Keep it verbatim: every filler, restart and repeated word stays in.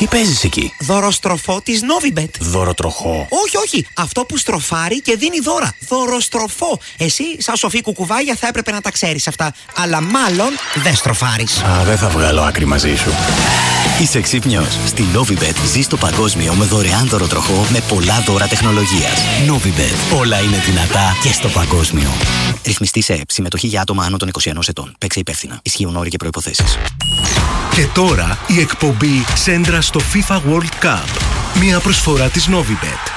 Τι παίζεις εκεί? Δωροστροφό της Novibet. Δωροτροχό? Όχι, όχι. Αυτό που στροφάρει και δίνει δώρα. Δωροστροφό. Εσύ, σαν σοφή κουκουβάγια, θα έπρεπε να τα ξέρεις αυτά. Αλλά μάλλον δεν στροφάρεις. Α, δεν θα βγάλω άκρη μαζί σου. Είσαι ξύπνιος. Στη Novibet ζεις το παγκόσμιο με δωρεάν δωροτροχό με πολλά δώρα τεχνολογίας. Novibet. Όλα είναι δυνατά και στο παγκόσμιο. Ρυθμιστή σε ΕΠ. Συμμετοχή για άτομα άνω των είκοσι ενός ετών. Παίξε υπεύθυνα. Ισχύουν όροι και προϋποθέσεις. Και τώρα η εκπομπή Σέντρα στο FIFA World Cup. Μια προσφορά της Novibet.